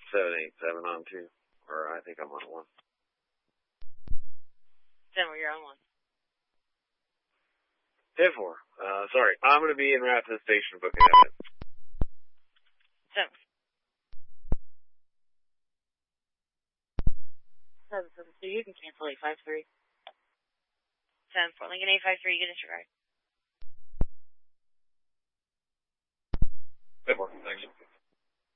787 on 2. Or I think I'm on 1. 10, you're on 1. 10-4. Sorry. I'm going to be in route to the station booking evidence. 7. 772, you can cancel 853. 10 for Lincoln 853, you can disregard. 10-4, thanks.